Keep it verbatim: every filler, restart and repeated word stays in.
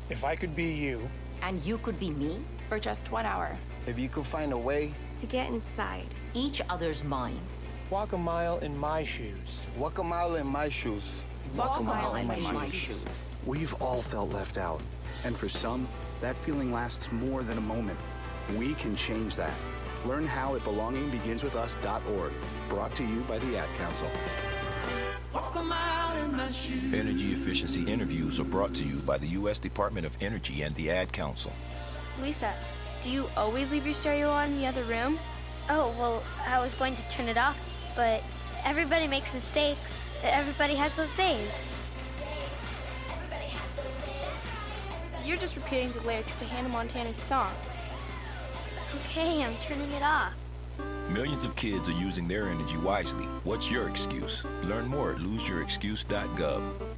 If I could be you. And you could be me for just one hour. If you could find a way to get inside each other's mind. Walk a mile in my shoes. Walk a mile in my shoes. Walk, Walk a mile, mile in, my, in my shoes. shoes. We've all felt left out. And for some, that feeling lasts more than a moment. We can change that. Learn how at belonging begins with us dot org. Brought to you by the Ad Council. Walk a mile in my shoes. Energy efficiency interviews are brought to you by the U S Department of Energy and the Ad Council. Lisa, do you always leave your stereo on in the other room? Oh, well, I was going to turn it off, but everybody makes mistakes. Everybody has those days. You're just repeating the lyrics to Hannah Montana's song. Okay, I'm turning it off. Millions of kids are using their energy wisely. What's your excuse? Learn more at lose your excuse dot gov.